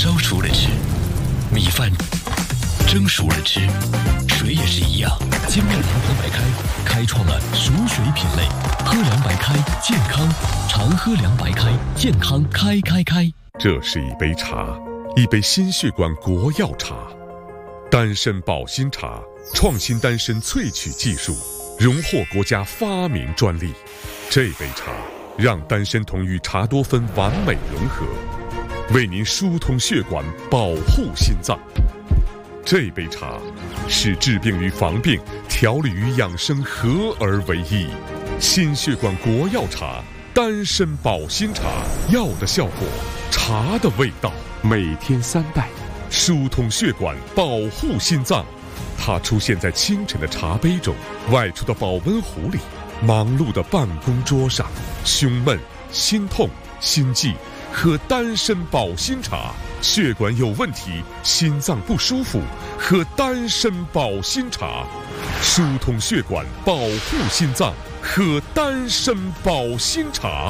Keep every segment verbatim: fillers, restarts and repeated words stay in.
烧熟了吃，米饭蒸熟了吃，水也是一样。金麦阳光白开开创了熟水品类，喝凉白开健康，常喝凉白开健康开开开。 这是一杯茶，一杯心血管国药茶，丹参保心茶，创新丹参萃取技术，荣获国家发明专利。这杯茶让丹参酮与茶多酚完美融合，为您疏通血管，保护心脏。这杯茶使治病与防病、调理与养生合而为一。心血管国药茶，丹参保心茶，药的效果，茶的味道。每天三袋，疏通血管，保护心脏。它出现在清晨的茶杯中，外出的保温壶里，忙碌的办公桌上。胸闷、心痛、心悸，喝丹参保心茶。血管有问题，心脏不舒服，喝丹参保心茶。疏通血管，保护心脏，喝丹参保心茶。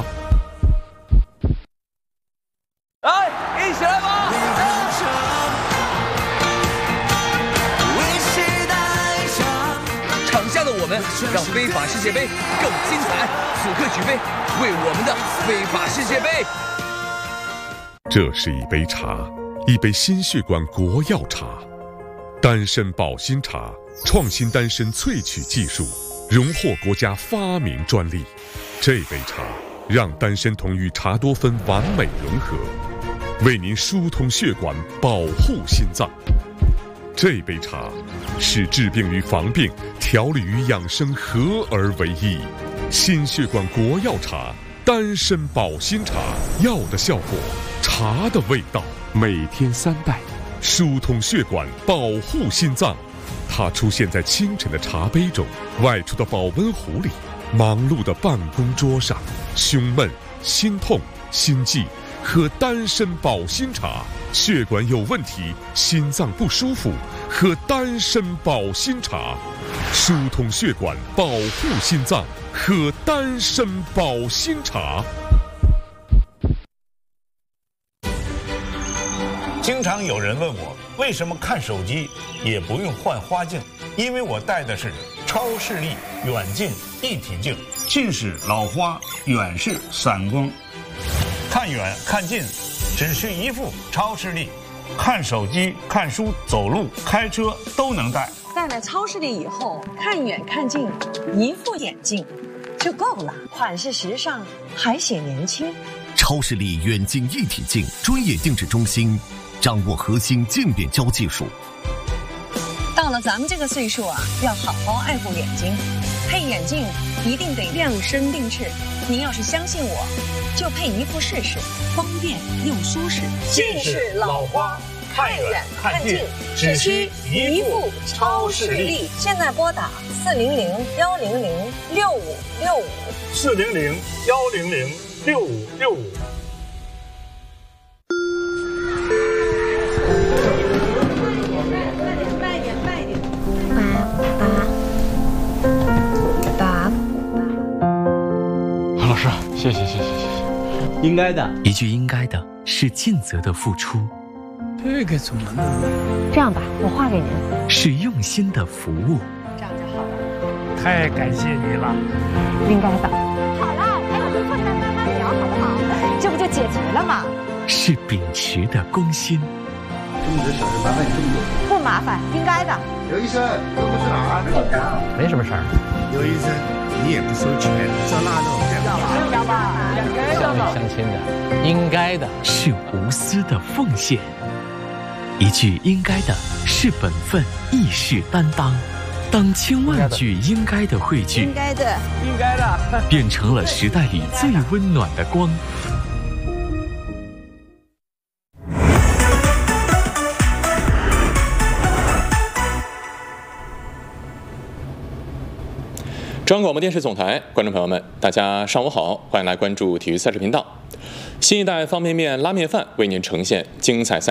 来，一起来吧！场下的我们让非法世界杯更精彩。此刻举杯，为我们的非法世界杯。 这是一杯茶，一杯心血管国药茶，丹参保心茶，创新丹参萃取技术，荣获国家发明专利。这杯茶让丹参酮与茶多酚完美融合，为您疏通血管，保护心脏。这杯茶使治病与防病、调理与养生合而为一。心血管国药茶，丹参保心茶，药的效果，茶的味道。每天三袋，疏通血管，保护心脏。它出现在清晨的茶杯中，外出的保温壶里，忙碌的办公桌上。胸闷、心痛、心悸，喝丹参保心茶。血管有问题，心脏不舒服，喝丹参保心茶。疏通血管，保护心脏，喝丹参保心茶。 经常有人问我，为什么看手机也不用换花镜？因为我戴的是超视力远近一体镜，近视老花，远视散光，看远看近只需一副超视力，看手机、看书、走路、开车都能戴。 戴了超视力以后，看远看近，一副眼镜就够了，款式时尚，还显年轻。 超视力远近一体镜专业定制中心，掌握核心渐变焦技术。 到了咱们这个岁数啊，要好好爱护眼睛，配眼镜一定得量身定制。您要是相信我，就配一副试试，方便又舒适。 近视老花，看远看近只需一副超视力。 现在拨打四零零幺零零六五六五， 四零零幺零零六五六五。 谢谢谢谢谢谢，应该的。 一句应该的是尽责的付出， 这个怎么呢？ 这样吧，我画给您。 是用心的服务。 这样就好了。 太感谢你了。 应该的。好了，还有困难慢慢聊，好不好？这不就解决了吗？ 是秉持的公心。 这么多小事麻烦你这么多。 不麻烦，应该的。 刘医生，这不是哪儿？ 没什么事儿。 刘医生，你也不收钱，这腊肉要吧？要吧？ 相亲相亲的，应该的。 是无私的奉献。一句应该的是本分，亦是担当。当千万句应该的汇聚， 应该的， 应该的， 变成了时代里最温暖的光。 中央广播电视总台观众朋友们，大家上午好，欢迎来关注体育赛事频道。新一代方便面拉面饭为您呈现精彩赛